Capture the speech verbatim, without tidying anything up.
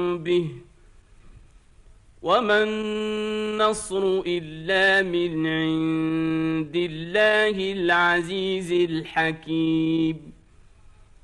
به وما النصر إلا من عند الله العزيز الحكيم